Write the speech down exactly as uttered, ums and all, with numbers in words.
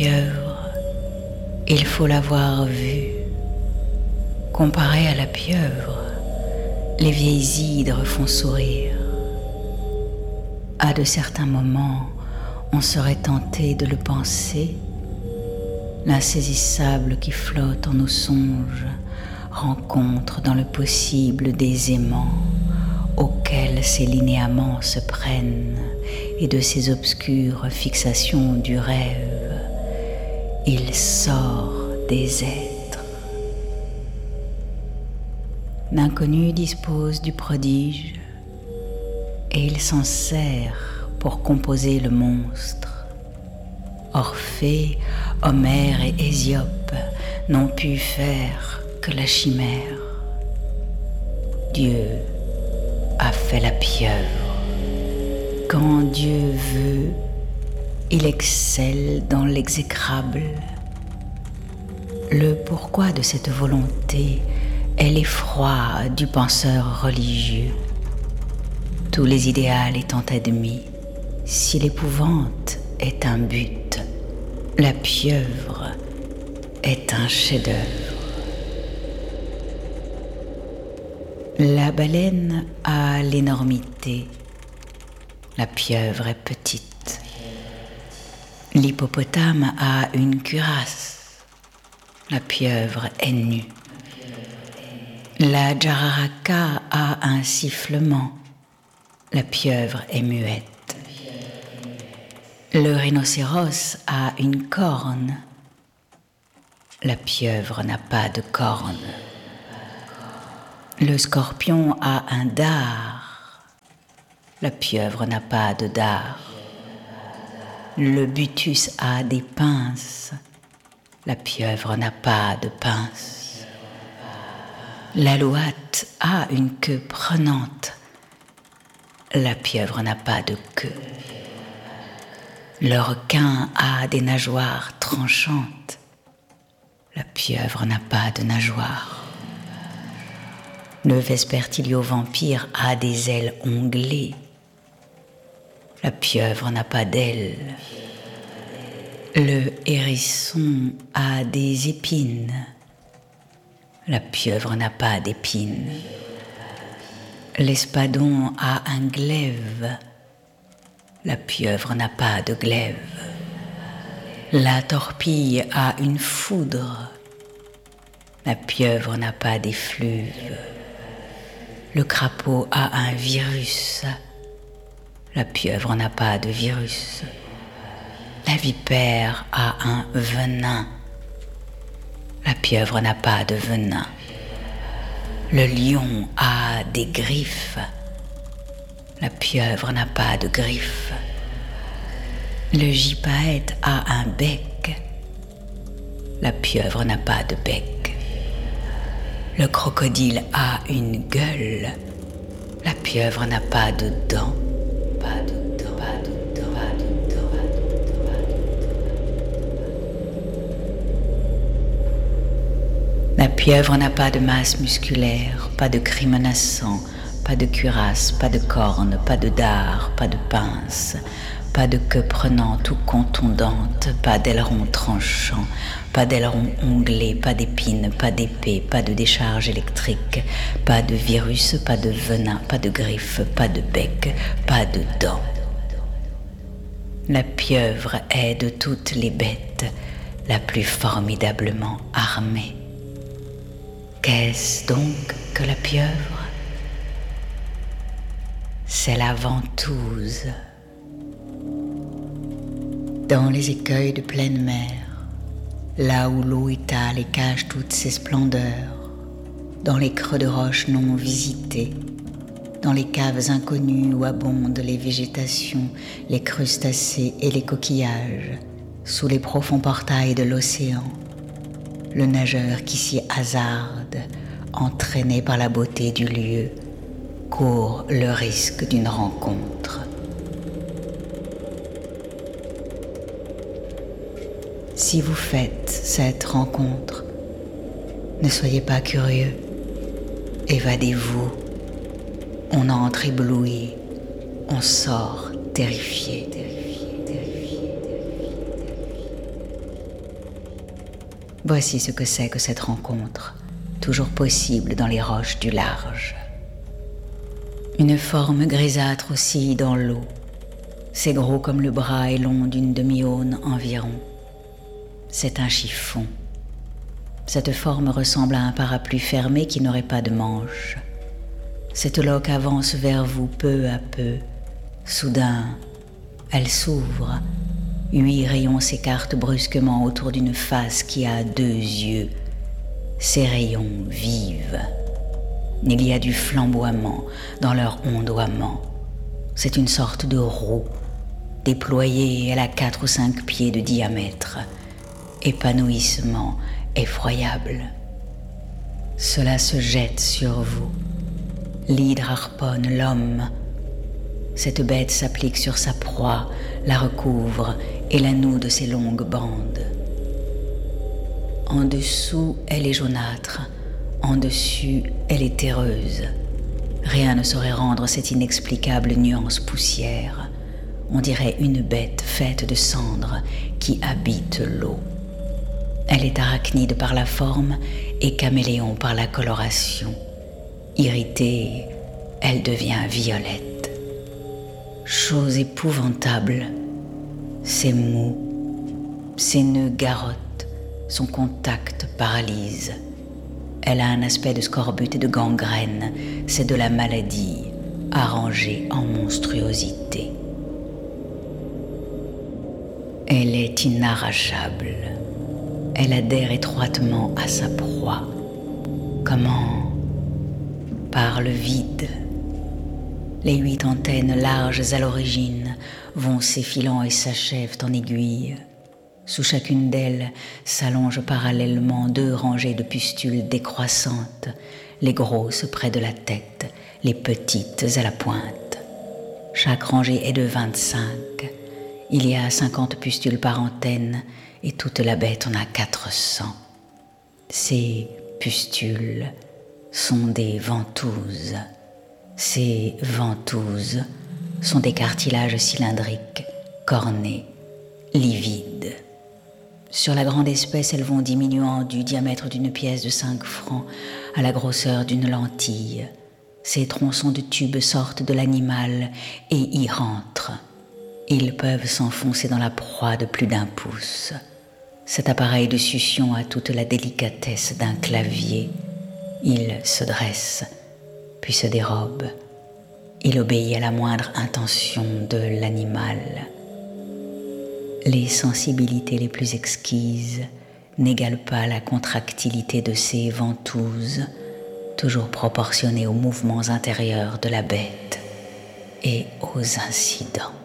pieuvre, il faut l'avoir vue. Comparé à la pieuvre, les vieilles hydres font sourire. À de certains moments, on serait tenté de le penser. L'insaisissable qui flotte en nos songes rencontre dans le possible des aimants auxquels ces linéaments se prennent, et de ces obscures fixations du rêve, il sort des êtres. L'inconnu dispose du prodige, et il s'en sert pour composer le monstre. Orphée, Homère et Hésiope n'ont pu faire que la chimère. Dieu a fait la pieuvre. Quand Dieu veut, il excelle dans l'exécrable. Le pourquoi de cette volonté est l'effroi du penseur religieux. Tous les idéaux étant admis, si l'épouvante est un but, la pieuvre est un chef-d'œuvre. La baleine a l'énormité, la pieuvre est petite. L'hippopotame a une cuirasse, la pieuvre est nue. La jararaca a un sifflement, la pieuvre est muette. Le rhinocéros a une corne, la pieuvre n'a pas de corne. Le scorpion a un dard, la pieuvre n'a pas de dard. Le butus a des pinces, la pieuvre n'a pas de pinces. L'alouette a une queue prenante, la pieuvre n'a pas de queue. Le requin a des nageoires tranchantes, la pieuvre n'a pas de nageoires. Le vespertilio-vampire a des ailes onglées, la pieuvre n'a pas d'ailes. Le hérisson a des épines, la pieuvre n'a pas d'épines. L'espadon a un glaive, la pieuvre n'a pas de glaive. La torpille a une foudre, la pieuvre n'a pas d'effluve. Le crapaud a un virus, la pieuvre n'a pas de virus. La vipère a un venin, la pieuvre n'a pas de venin. Le lion a des griffes, la pieuvre n'a pas de griffes. Le gypaète a un bec, la pieuvre n'a pas de bec. Le crocodile a une gueule, la pieuvre n'a pas de dents. Pas de dents, pas de dents, pas de dents, pas de dents, pas de dents. La pieuvre n'a pas de masse musculaire, pas de cris menaçants, pas de cuirasse, pas de cornes, pas de dard, pas de pince, pas de queue prenante ou contondante, pas d'aileron tranchant, pas d'aileron onglé, pas d'épines, pas d'épée, pas de décharge électrique, pas de virus, pas de venin, pas de griffes, pas de bec, pas de dents. La pieuvre est de toutes les bêtes la plus formidablement armée. Qu'est-ce donc que la pieuvre ? C'est la ventouse. Dans les écueils de pleine mer, là où l'eau étale et cache toutes ses splendeurs, dans les creux de roches non visités, dans les caves inconnues où abondent les végétations, les crustacés et les coquillages, sous les profonds portails de l'océan, le nageur qui s'y hasarde, entraîné par la beauté du lieu, court le risque d'une rencontre. Si vous faites cette rencontre, ne soyez pas curieux, évadez-vous. On entre ébloui, on sort terrifié. terrifié, terrifié, terrifié, terrifié. Voici ce que c'est que cette rencontre, toujours possible dans les roches du large. Une forme grisâtre oscille dans l'eau. C'est gros comme le bras et long d'une demi-aune environ. C'est un chiffon. Cette forme ressemble à un parapluie fermé qui n'aurait pas de manche. Cette loque avance vers vous peu à peu. Soudain, elle s'ouvre. Huit rayons s'écartent brusquement autour d'une face qui a deux yeux. Ces rayons vivent. Il y a du flamboiement dans leur ondoiement. C'est une sorte de roue, déployée, elle a quatre ou cinq pieds de diamètre. Épanouissement effroyable. Cela se jette sur vous. L'hydre harponne l'homme. Cette bête s'applique sur sa proie, la recouvre et la noue de ses longues bandes. En dessous, elle est jaunâtre. En dessus, elle est terreuse. Rien ne saurait rendre cette inexplicable nuance poussière. On dirait une bête faite de cendres qui habite l'eau. Elle est arachnide par la forme et caméléon par la coloration. Irritée, elle devient violette. Chose épouvantable, ses mous, ses nœuds garrottent, son contact paralyse. Elle a un aspect de scorbut et de gangrène, c'est de la maladie, arrangée en monstruosité. Elle est inarrachable. Elle adhère étroitement à sa proie. Comment ? Par le vide. Les huit antennes larges à l'origine vont s'effilant et s'achèvent en aiguille. Sous chacune d'elles s'allongent parallèlement deux rangées de pustules décroissantes, les grosses près de la tête, les petites à la pointe. Chaque rangée est de vingt-cinq. Il y a cinquante pustules par antenne et toute la bête en a quatre cents. Ces pustules sont des ventouses. Ces ventouses sont des cartilages cylindriques, cornés, livides. Sur la grande espèce, elles vont diminuant du diamètre d'une pièce de cinq francs à la grosseur d'une lentille. Ces tronçons de tubes sortent de l'animal et y rentrent. Ils peuvent s'enfoncer dans la proie de plus d'un pouce. Cet appareil de succion a toute la délicatesse d'un clavier. Il se dresse, puis se dérobe. Il obéit à la moindre intention de l'animal. Les sensibilités les plus exquises n'égalent pas la contractilité de ces ventouses, toujours proportionnées aux mouvements intérieurs de la bête et aux incidents.